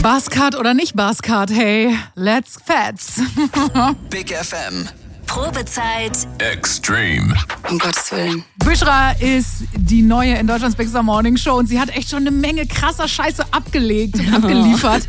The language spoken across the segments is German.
Buzzcut oder nicht Buzzcut, hey, let's fetz. Big FM. Probezeit Extreme. Um Gottes Willen. Büschra ist die neue in Deutschlands Big Star Morning Show und sie hat echt schon eine Menge krasser Scheiße abgelegt und abgeliefert.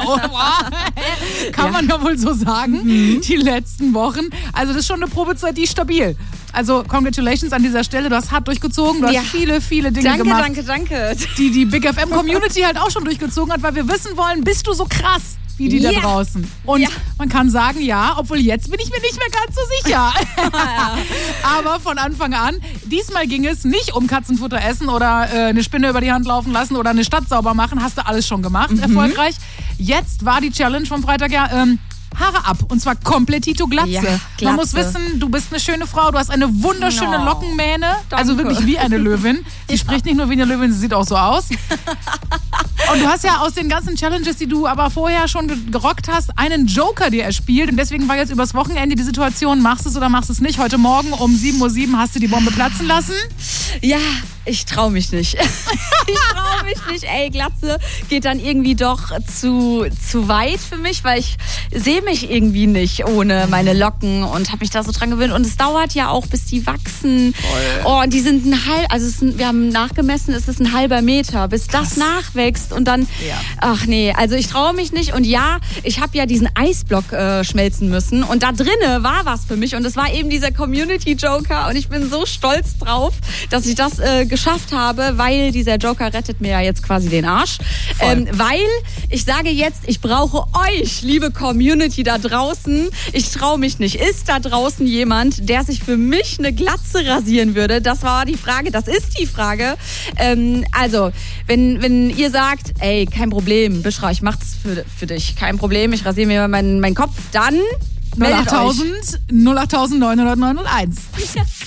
Kann man ja wohl so sagen, die letzten Wochen. Also das ist schon eine Probezeit, die ist stabil. Also congratulations an dieser Stelle, du hast hart durchgezogen, du hast viele Dinge gemacht. Danke. Die Big FM Community halt auch schon durchgezogen hat, weil wir wissen wollen, bist du so krass wie die da draußen? Und man kann sagen, ja, obwohl jetzt bin ich mir nicht mehr ganz so sicher. Aber von Anfang an, diesmal ging es nicht um Katzenfutter essen oder eine Spinne über die Hand laufen lassen oder eine Stadt sauber machen, hast du alles schon gemacht, erfolgreich. Jetzt war die Challenge vom Freitag Haare ab. Und zwar komplettito Glatze. Ja, Glatze. Man muss wissen, du bist eine schöne Frau, du hast eine wunderschöne Lockenmähne. Danke. Also wirklich wie eine Löwin. Sie spricht nicht nur wie eine Löwin, sie sieht auch so aus. Und du hast ja aus den ganzen Challenges, die du aber vorher schon gerockt hast, einen Joker dir erspielt. Und deswegen war jetzt übers Wochenende die Situation, machst du es oder machst du es nicht. Heute Morgen um 7:07 Uhr hast du die Bombe platzen lassen. Ja, ich traue mich nicht. Ey, Glatze geht dann irgendwie doch zu weit für mich, weil ich sehe mich irgendwie nicht ohne meine Locken und habe mich da so dran gewöhnt. Und es dauert ja auch, bis die wachsen. Voll. Oh, und die sind wir haben nachgemessen, es ist ein halber Meter, bis das nachwächst. Und dann, ach nee, also ich traue mich nicht. Und ja, ich habe ja diesen Eisblock schmelzen müssen. Und da drinne war was für mich. Und es war eben dieser Community Joker. Und ich bin so stolz drauf, dass ich das geschafft habe, weil dieser Joker rettet mir ja jetzt quasi den Arsch. Weil ich sage jetzt, ich brauche euch, liebe Community da draußen. Ich traue mich nicht. Ist da draußen jemand, der sich für mich eine Glatze rasieren würde? Das war die Frage. Das ist die Frage. Also, wenn ihr sagt, ey, kein Problem, Büschra, ich mach das für dich. Kein Problem, ich rasiere mir meinen Kopf, dann 08.000 901.